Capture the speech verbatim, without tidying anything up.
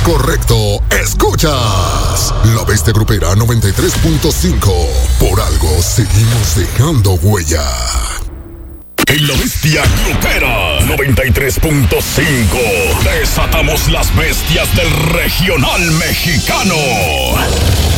correcto. Escuchas La Bestia Grupera noventa y tres punto cinco. Por algo seguimos dejando huella. En La Bestia Grupera noventa y tres punto cinco desatamos las bestias del regional mexicano.